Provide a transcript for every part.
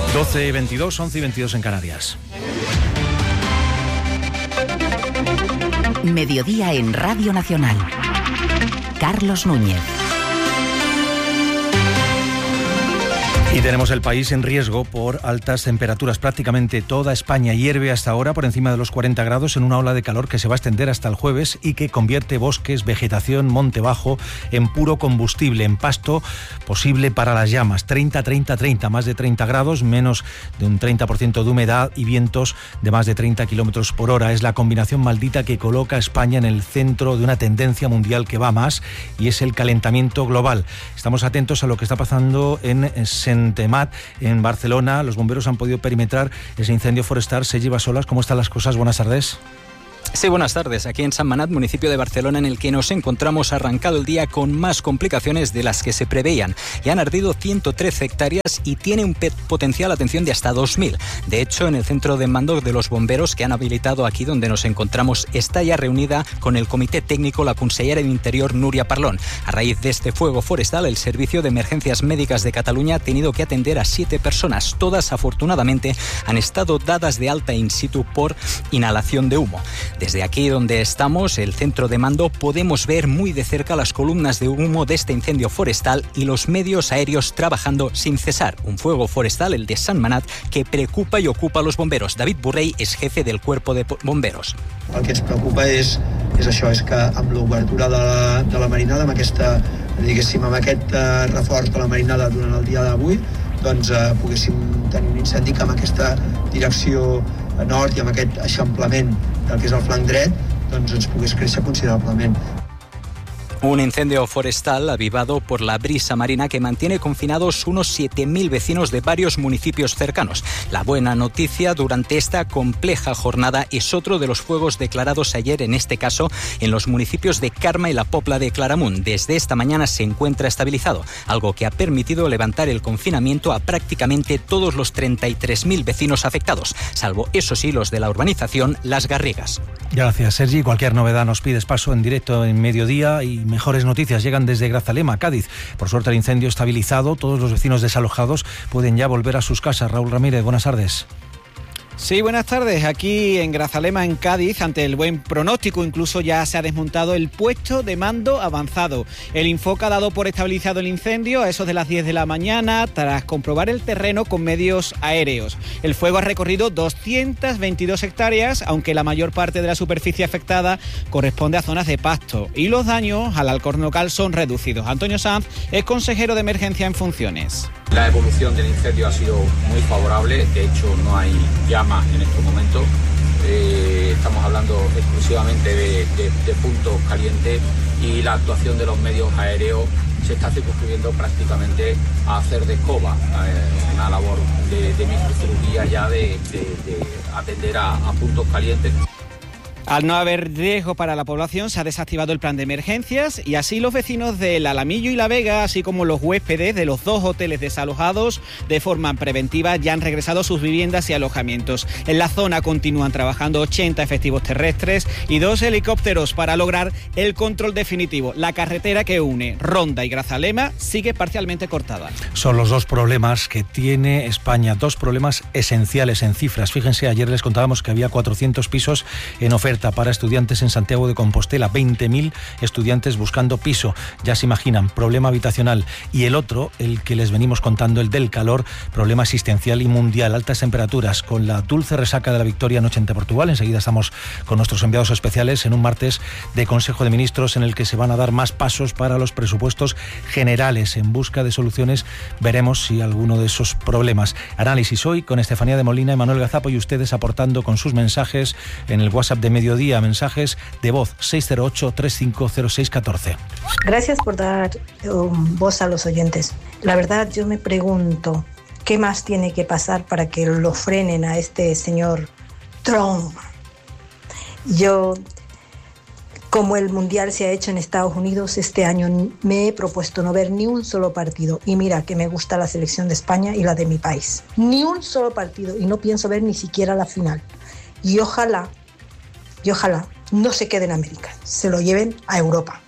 12:22, 11:22 en Canarias. Mediodía en Radio Nacional. Carlos Núñez. Y tenemos el país en riesgo por altas temperaturas. Prácticamente toda España hierve hasta ahora por encima de los 40 grados en una ola de calor que se va a extender hasta el jueves y que convierte bosques, vegetación, monte bajo en puro combustible, en pasto posible para las llamas. 30, más de 30 grados, menos de un 30% de humedad y vientos de más de 30 kilómetros por hora. Es la combinación maldita que coloca a España en el centro de una tendencia mundial que va más, y es el calentamiento global. Estamos atentos a lo que está pasando en Sentmat, en Barcelona. Los bomberos han podido perimetrar ese incendio forestal. Sergi Bassolas, ¿cómo están las cosas? Buenas tardes. Sí, buenas tardes. Aquí en Sentmat, municipio de Barcelona, en el que nos encontramos, ha arrancado el día con más complicaciones de las que se preveían. Ya han ardido 113 hectáreas y tiene un potencial, atención, de hasta 2.000. De hecho, en el centro de mando de los bomberos que han habilitado aquí donde nos encontramos, está ya reunida con el comité técnico la consellera de Interior, Núria Parlon. A raíz de este fuego forestal, el Servicio de Emergencias Médicas de Cataluña ha tenido que atender a 7 personas. Todas, afortunadamente, han estado dadas de alta in situ por inhalación de humo. Desde aquí donde estamos, el centro de mando, podemos ver muy de cerca las columnas de humo de este incendio forestal y los medios aéreos trabajando sin cesar. Un fuego forestal, el de Sentmat, que preocupa y ocupa a los bomberos. David Borrell es jefe del cuerpo de bomberos. El que ens preocupa és això, és que amb l'obertura de la marinada, amb aquest reforç de la marinada durant el dia d'avui, doncs poguéssim tenir un incendi que amb aquesta direcció nord i amb aquest eixamplament del que és el flanc dret, doncs ens pogués créixer considerablement. Un incendio forestal avivado por la brisa marina que mantiene confinados unos 7.000 vecinos de varios municipios cercanos. La buena noticia durante esta compleja jornada es otro de los fuegos declarados ayer, en este caso en los municipios de Carme y La Popla de Claramunt. Desde esta mañana se encuentra estabilizado, algo que ha permitido levantar el confinamiento a prácticamente todos los 33.000 vecinos afectados, salvo, eso sí, los de la urbanización Las Garrigas. Gracias, Sergi. Cualquier novedad nos pides paso en directo en Mediodía, y mejores noticias llegan desde Grazalema, Cádiz. Por suerte, el incendio estabilizado. Todos los vecinos desalojados pueden ya volver a sus casas. Raúl Ramírez, buenas tardes. Sí, buenas tardes. Aquí en Grazalema, en Cádiz, ante el buen pronóstico, incluso ya se ha desmontado el puesto de mando avanzado. El Infoca ha dado por estabilizado el incendio a eso de las 10 de la mañana, tras comprobar el terreno con medios aéreos. El fuego ha recorrido 222 hectáreas, aunque la mayor parte de la superficie afectada corresponde a zonas de pasto, y los daños al alcorn local son reducidos. Antonio Sanz es consejero de emergencia en funciones. La evolución del incendio ha sido muy favorable, de hecho no hay llamas en estos momentos. Estamos hablando exclusivamente de puntos calientes, y la actuación de los medios aéreos se está circunscribiendo prácticamente a hacer de escoba, una labor de microcirugía ya de atender a puntos calientes. Al no haber riesgo para la población, se ha desactivado el plan de emergencias, y así los vecinos del Alamillo y La Vega, así como los huéspedes de los 2 hoteles desalojados de forma preventiva, ya han regresado a sus viviendas y alojamientos. En la zona continúan trabajando 80 efectivos terrestres y 2 helicópteros para lograr el control definitivo. La carretera que une Ronda y Grazalema sigue parcialmente cortada. Son los 2 problemas que tiene España, 2 problemas esenciales en cifras. Fíjense, ayer les contábamos que había 400 pisos en oferta para estudiantes en Santiago de Compostela, 20.000 estudiantes buscando piso. Ya se imaginan, problema habitacional. Y el otro, el que les venimos contando, el del calor, problema asistencial y mundial, altas temperaturas, con la dulce resaca de la victoria anoche ante Portugal. Enseguida estamos con nuestros enviados especiales en un martes de Consejo de Ministros en el que se van a dar más pasos para los presupuestos generales. En busca de soluciones veremos si alguno de esos problemas. Análisis hoy con Estefanía de Molina, Emanuel Gazapo y ustedes aportando con sus mensajes en el WhatsApp de Mediodía, mensajes de voz 608-350614. Gracias por dar voz a los oyentes. La verdad, yo me pregunto, ¿qué más tiene que pasar para que lo frenen a este señor Trump? Yo, como el Mundial se ha hecho en Estados Unidos, este año me he propuesto no ver ni un solo partido. Y mira que me gusta la selección de España y la de mi país. Ni un solo partido, y no pienso ver ni siquiera la final. Y ojalá no se quede en América, se lo lleven a Europa.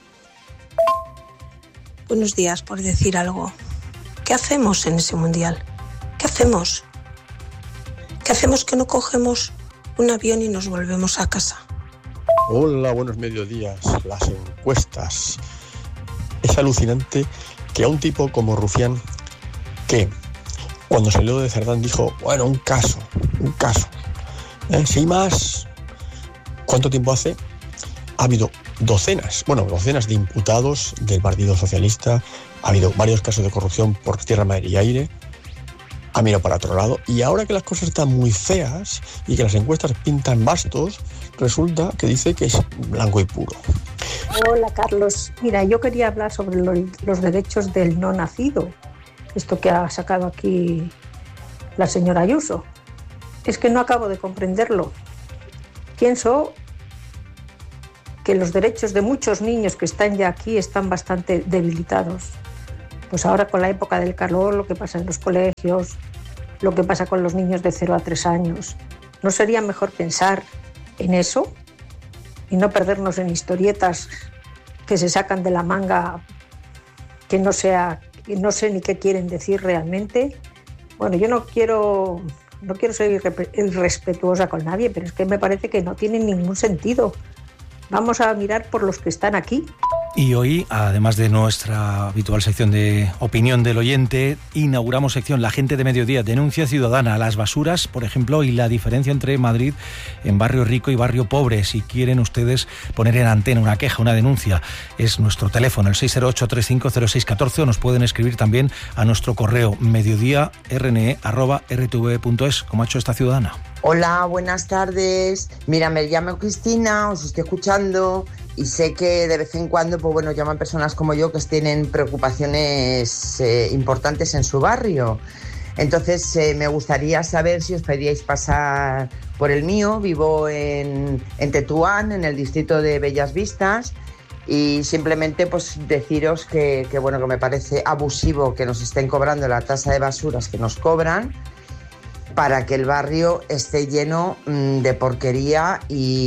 Buenos días, por decir algo. ¿Qué hacemos en ese mundial? ¿Qué hacemos? ¿Qué hacemos que no cogemos un avión y nos volvemos a casa? Hola, buenos mediodías. Las encuestas. Es alucinante que a un tipo como Rufián, que cuando salió de Cerdán dijo, bueno, un caso. Sin más, ¿cuánto tiempo hace? Ha habido docenas de imputados del Partido Socialista, ha habido varios casos de corrupción por tierra, mar y aire, ha mirado para otro lado, y ahora que las cosas están muy feas y que las encuestas pintan bastos, resulta que dice que es blanco y puro. Hola, Carlos. Mira, yo quería hablar sobre los derechos del no nacido, esto que ha sacado aquí la señora Ayuso. Es que no acabo de comprenderlo. Pienso que los derechos de muchos niños que están ya aquí están bastante debilitados. Pues ahora con la época del calor, lo que pasa en los colegios, lo que pasa con los niños de 0 a 3 años. ¿No sería mejor pensar en eso y no perdernos en historietas que se sacan de la manga, que no sé ni qué quieren decir realmente? Bueno, yo no quiero ser irrespetuosa con nadie, pero es que me parece que no tiene ningún sentido. Vamos a mirar por los que están aquí. Y hoy, además de nuestra habitual sección de opinión del oyente, inauguramos sección La Gente de Mediodía, denuncia ciudadana a las basuras, por ejemplo, y la diferencia entre Madrid en barrio rico y barrio pobre. Si quieren ustedes poner en antena una queja, una denuncia, es nuestro teléfono, el 608-350614, o nos pueden escribir también a nuestro correo mediodiarne@rtv.es, como ha hecho esta ciudadana. Hola, buenas tardes. Mira, me llamo Cristina, os estoy escuchando y sé que de vez en cuando, pues bueno, llaman personas como yo que tienen preocupaciones importantes en su barrio. Entonces, me gustaría saber si os podíais pasar por el mío. Vivo en Tetuán, en el distrito de Bellas Vistas, y simplemente pues deciros que bueno, que me parece abusivo que nos estén cobrando la tasa de basuras que nos cobran, para que el barrio esté lleno de porquería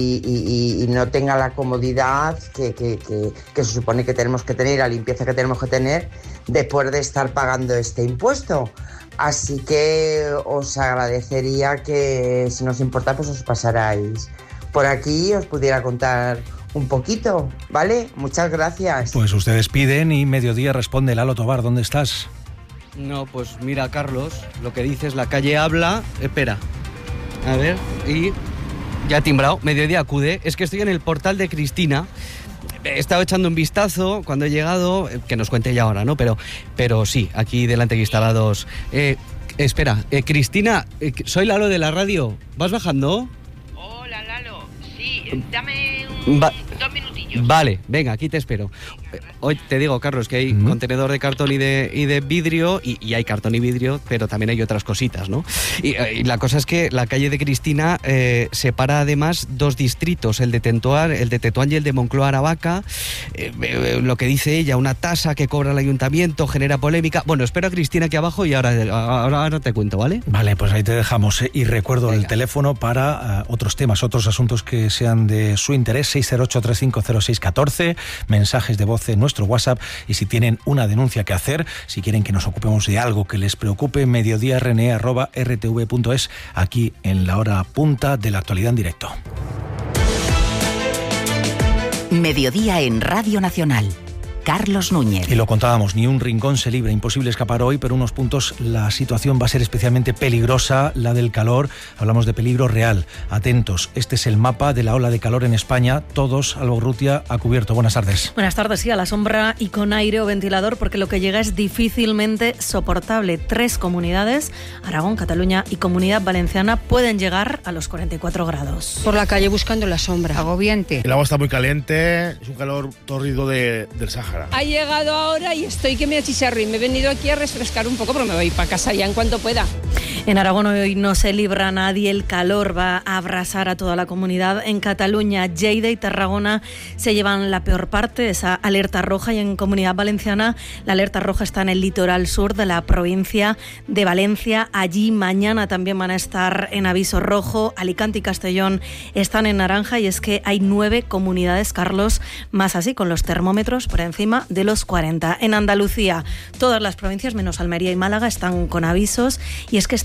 y no tenga la comodidad que se supone que tenemos que tener, la limpieza que tenemos que tener después de estar pagando este impuesto. Así que os agradecería que, si nos importa, pues os pasarais por aquí y os pudiera contar un poquito, ¿vale? Muchas gracias. Pues ustedes piden y Mediodía responde. Lalo Tobar, ¿dónde estás? No, pues mira, Carlos, lo que dices, la calle habla. Espera, a ver, y ya he timbrado. Mediodía acude. Es que estoy en el portal de Cristina. He estado echando un vistazo cuando he llegado, que nos cuente ya ahora, ¿no? Pero sí, aquí delante instalados. Espera, Cristina, soy Lalo de la radio. ¿Vas bajando? Hola, Lalo. Sí, dame 2 minutillos. Vale, venga, aquí te espero. Hoy te digo, Carlos, que hay contenedor de cartón y de vidrio, y hay cartón y vidrio, pero también hay otras cositas, ¿no? Y la cosa es que la calle de Cristina separa además 2 distritos, el de Tetuán y el de Moncloa-Aravaca. Lo que dice ella, una tasa que cobra el ayuntamiento, genera polémica. Bueno, espero a Cristina aquí abajo y ahora te cuento, ¿vale? Vale, pues ahí te dejamos. Y recuerdo el teléfono para otros temas, otros asuntos que sean de su interés, 608-350614, mensajes de voz en nuestro WhatsApp, y si tienen una denuncia que hacer, si quieren que nos ocupemos de algo que les preocupe, mediodiarne@rtv.es, aquí en la hora punta de la actualidad en directo. Mediodía en Radio Nacional. Carlos Núñez. Y lo contábamos, ni un rincón se libre, imposible escapar hoy, pero unos puntos la situación va a ser especialmente peligrosa, la del calor. Hablamos de peligro real. Atentos, este es el mapa de la ola de calor en España. Todos, Alba Urrutia, a cubierto. Buenas tardes. Buenas tardes, sí, a la sombra y con aire o ventilador, porque lo que llega es difícilmente soportable. 3 comunidades, Aragón, Cataluña y Comunidad Valenciana, pueden llegar a los 44 grados. Por la calle buscando la sombra, agobiante. El agua está muy caliente, es un calor tórrido del Sáhara. Ha llegado ahora y estoy que me achicharro y me he venido aquí a refrescar un poco, pero me voy para casa ya en cuanto pueda. En Aragón hoy no se libra nadie, el calor va a abrasar a toda la comunidad. En Cataluña, Lleida y Tarragona se llevan la peor parte, esa alerta roja, y en Comunidad Valenciana la alerta roja está en el litoral sur de la provincia de Valencia. Allí mañana también van a estar en aviso rojo. Alicante y Castellón están en naranja, y es que hay 9 comunidades, Carlos, más así, con los termómetros por encima de los 40. En Andalucía, todas las provincias menos Almería y Málaga están con avisos, y es que este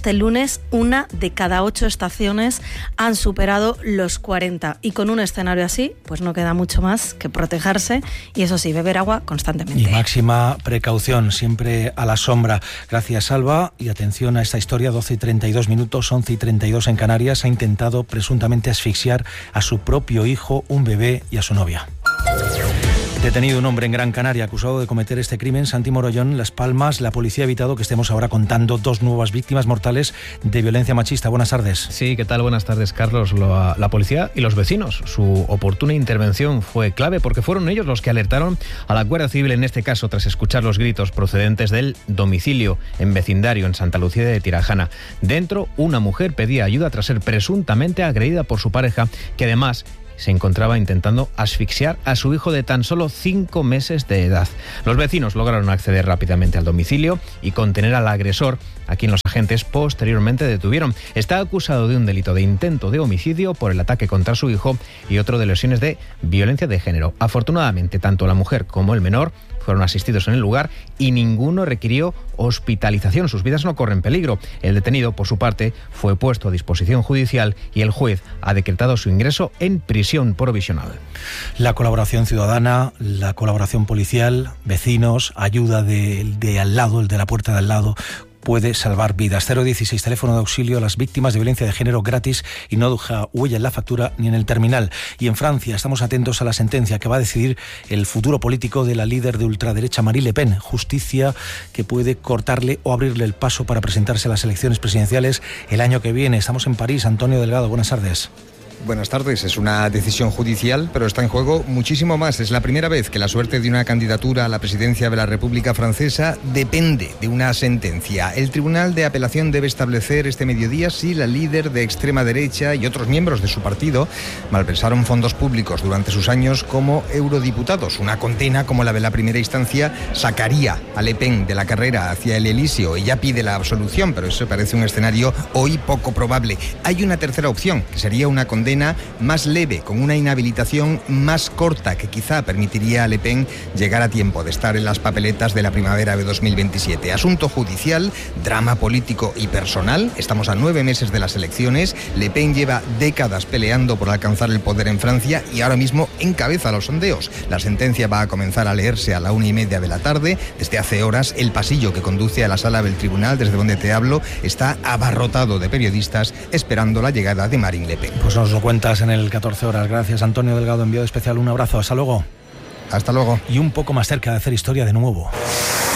este lunes 1 de cada 8 estaciones han superado los 40. Y con un escenario así, pues no queda mucho más que protegerse y, eso sí, beber agua constantemente. Y máxima precaución, siempre a la sombra. Gracias, Salva. Y atención a esta historia, 12:32 minutos, 11:32 en Canarias. Ha intentado presuntamente asfixiar a su propio hijo, un bebé, y a su novia. Detenido un hombre en Gran Canaria acusado de cometer este crimen. Santi Morollón, Las Palmas. La policía ha evitado que estemos ahora contando 2 nuevas víctimas mortales de violencia machista. Buenas tardes. Sí, ¿qué tal? Buenas tardes, Carlos. La policía y los vecinos. Su oportuna intervención fue clave porque fueron ellos los que alertaron a la Guardia Civil, en este caso tras escuchar los gritos procedentes del domicilio en vecindario en Santa Lucía de Tirajana. Dentro, una mujer pedía ayuda tras ser presuntamente agredida por su pareja, que además se encontraba intentando asfixiar a su hijo de tan solo 5 meses de edad. Los vecinos lograron acceder rápidamente al domicilio y contener al agresor, a quien los agentes posteriormente detuvieron. Está acusado de un delito de intento de homicidio por el ataque contra su hijo y otro de lesiones de violencia de género. Afortunadamente, tanto la mujer como el menor fueron asistidos en el lugar y ninguno requirió hospitalización. Sus vidas no corren peligro. El detenido, por su parte, fue puesto a disposición judicial y el juez ha decretado su ingreso en prisión provisional. La colaboración ciudadana, la colaboración policial, vecinos, ayuda de al lado, el de la puerta de al lado, puede salvar vidas. 016, teléfono de auxilio a las víctimas de violencia de género, gratis y no deja huella en la factura ni en el terminal. Y en Francia estamos atentos a la sentencia que va a decidir el futuro político de la líder de ultraderecha Marine Le Pen. Justicia que puede cortarle o abrirle el paso para presentarse a las elecciones presidenciales el año que viene. Estamos en París. Antonio Delgado, buenas tardes. Buenas tardes. Es una decisión judicial, pero está en juego muchísimo más. Es la primera vez que la suerte de una candidatura a la presidencia de la República Francesa depende de una sentencia. El Tribunal de Apelación debe establecer este mediodía si la líder de extrema derecha y otros miembros de su partido malversaron fondos públicos durante sus años como eurodiputados. Una condena como la de la primera instancia sacaría a Le Pen de la carrera hacia el Elíseo. Ella pide la absolución, pero eso parece un escenario hoy poco probable. Hay una tercera opción, que sería una condena más leve, con una inhabilitación más corta, que quizá permitiría a Le Pen llegar a tiempo de estar en las papeletas de la primavera de 2027. Asunto judicial, drama político y personal. Estamos a 9 meses de las elecciones. Le Pen lleva décadas peleando por alcanzar el poder en Francia y ahora mismo encabeza los sondeos. La sentencia va a comenzar a leerse a la 1:30 de la tarde. Desde hace horas, el pasillo que conduce a la sala del tribunal, desde donde te hablo, está abarrotado de periodistas esperando la llegada de Marine Le Pen. Pues nos lo cuentas en el 14 horas. Gracias, Antonio Delgado, enviado especial. Un abrazo. Hasta luego. Hasta luego. Y un poco más cerca de hacer historia de nuevo.